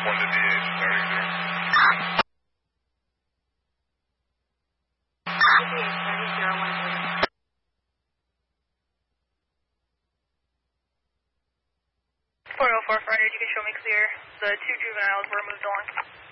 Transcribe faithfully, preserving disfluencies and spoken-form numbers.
one to D H, starting zero. four oh four Frontage, you can show me clear. The two juveniles were moved along.